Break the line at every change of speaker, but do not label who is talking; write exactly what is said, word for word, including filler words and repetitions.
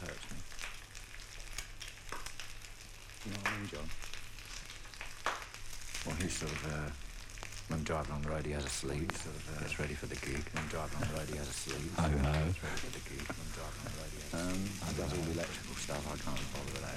hurts me. You know what I mean, John? Well, he's sort of, uh, when driving on the road, he has a sleeve. Sort of, uh, gets ready for the gig. When driving on the road, he has a sleeve.
Oh, no.
Gets ready for the gig. When driving on the road, he has a sleeve. Um, he does all the electrical stuff. I can't bother with that.